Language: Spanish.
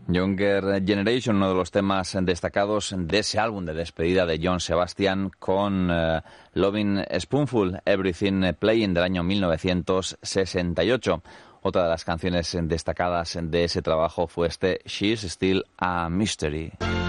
Younger Generation, uno de los temas destacados de ese álbum de despedida de John Sebastian con Lovin' Spoonful, Everything Playing del año 1968. Otra de las canciones destacadas de ese trabajo fue She's Still a Mystery.